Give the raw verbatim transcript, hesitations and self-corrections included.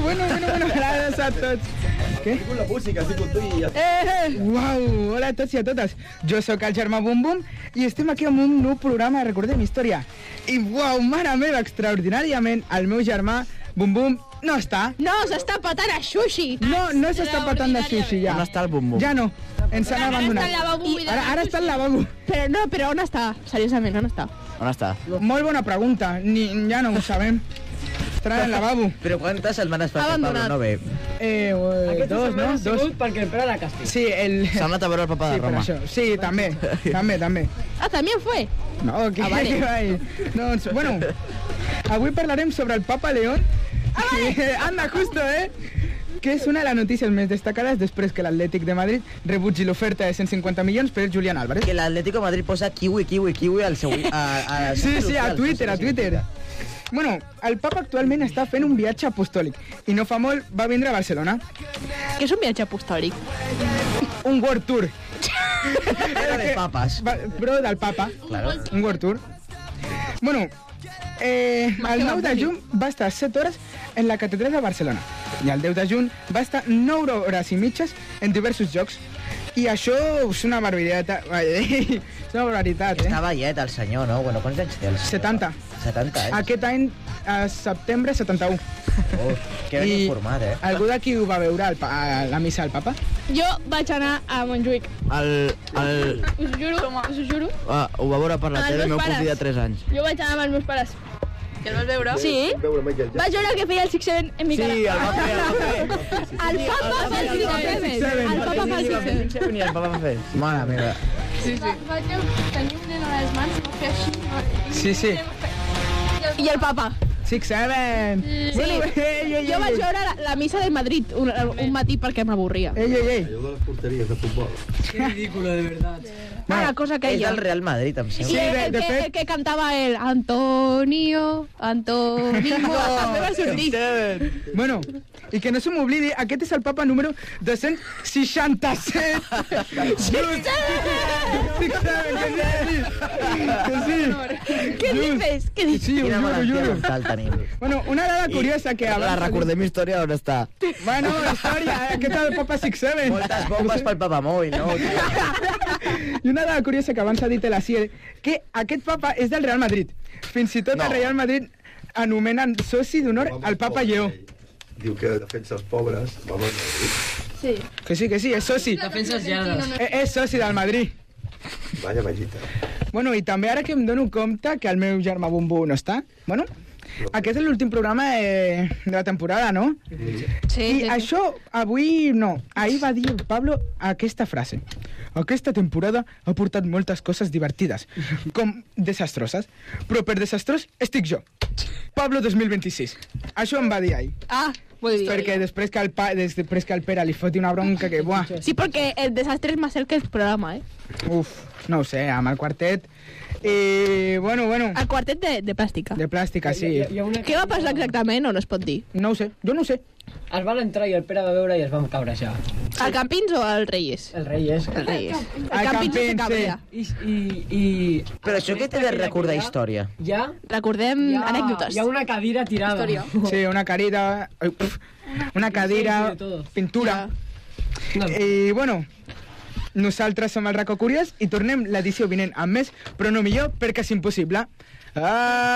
bueno, bueno, bueno, gràcies a tots. Què? Estic amb la música, estic amb tu i ja... Eh, uau, hola a tots i a totes. Jo sóc el germà Bum Bum i estem aquí amb un nou programa de Recordem Història. I uau, mare meva, extraordinàriament, el meu germà Bum Bum no està. No, s'està patant a sushi. No, no s'està patant de sushi ja. On està el Bum Bum? Ja no, ens han abandonat. Ara, ara està al lavabo. Però no, però on està? Seriosament, on està? On està? Molt bona pregunta, ni, ja no ho sabem. Estarà al lavabo. Però quantes setmanes fa que Pablo no ve? Eh, eh dos, no? Dos. Perquè el Pere la castiga. Sí, el... S'ha anat a veure el papa de Sí, per Roma. això. Sí, també, també, també. Ah, també fue. No, que Ah, vale. que vai. Doncs, bueno, avui parlarem sobre el Papa León. Ah, vale. Que, anda, justo, eh? Que és una de les notícies més destacades després que l'Atlètic de Madrid rebutgi l'oferta de cent cinquanta milions per Julián Álvarez. Que l'Atlético de Madrid posa kiwi, kiwi, kiwi al seu... A, a, Sí, sí, a Twitter, a Twitter. Bueno, el papa actualment està fent un viatge apostòlic i no fa molt va vindre a Barcelona. Que és un viatge apostòlic? Un World Tour. Era de papes. Va, però del papa. Claro. Un World Tour. Bueno, eh, el nou de juny va estar set hores en la catedral de Barcelona i el deu de juny va estar nou hores i mitges en diversos jocs. I això és una barbaritat. És una barbaritat, eh? Està vellet el senyor, no? Bueno, quants anys té el senyor? setanta. setanta anys. Aquest any, a setembre, setanta-u. Oh, que ben informat, eh? Algú d'aquí ho va veure al pa- a la missa del papa? Jo vaig anar a Montjuïc. El... el... Us ho juro, us ho juro. Ah, ho va veure per la Els tele, meus meu pares. fill de tres anys. Jo vaig anar amb els meus pares. Que el vas veure? Sí. Vaig veure que feia el Six Seven en mi cara. Sí, el va fer, el va fer. El papa fa el Six Seven. El papa fa el Six Seven. I el papa va fer. Mare meva. Sí, sí. Vaig tenir un nen a les mans, va fer així. Sí, sí. I el papa. Six, seven. Sí. Bueno, ei, ei, Jo vaig ei. veure la, la missa de Madrid un, un matí perquè m'avorria. Ei, ei, ei. Allò de les porteries de futbol. Qué ridículo, de verdad. Ah, la cosa que És ella. del Real Madrid, em I sembla. Sí, de- el, de que, fet- el que cantava el Antonio, Antonio, també va sortir. Bueno, i que no se m'oblidi, aquest és el papa número dos-cents seixanta-set. Six, Six, seven, que sí. Què dices? Què dices? Sí, ho Quina juro, ho malaltia juro. mental tenim. Bueno, una dada curiosa que La abans... recordem història on està. Bueno, la història, eh? Aquest és el papa Six, seven. Moltes bombes pel papamòbil, no? I una dada curiosa que abans ha dit la C I E, que aquest papa és del Real Madrid. Fins i tot No. el Real Madrid anomenen soci d'honor al papa Lleó. Diu que defensa els pobres. Vamos, Sí. Que sí, que sí, és soci. Defenses llargues. Eh, És soci del Madrid. vaya magita. Bueno, i també ara que em dono compte que el meu germà Bumbu no està, bueno, aquest és l'últim programa de, de la temporada, no? Sí, I això avui no. Ahir va dir el Pablo aquesta frase. Aquesta temporada ha portat moltes coses divertides, com desastroses, però per desastrós estic jo. Pablo dos mil vint-i-sis. Això em va dir ahir. Ah, vull dir. Perquè després que el, pa, després que el Pere li foti una bronca que, buah, Sí, perquè el desastre és més cert que el programa, eh? uf, no ho sé, amb el quartet. I, bueno, bueno, El quartet de, de plàstica. de plàstica, sí. Hi ha, hi ha una... Què va passar exactament o no es pot dir? No ho sé, jo no ho sé. Es van entrar i el Pere va veure i es van cabrejar. El Campins o el Reyes? El rei és... El Reyes. El El Campins Campins, se cabrea. I, i, i... Però això què té de recordar història? Hi ha, Recordem hi ha, anècdotes. hi ha una cadira tirada. Història. Sí, una cadira, ai, uf, una cadira, Sí, sí, de todo. pintura. No. I, bueno, nosaltres som el Racó Curiós i tornem l'edició vinent amb més, però no millor perquè és impossible. Ah!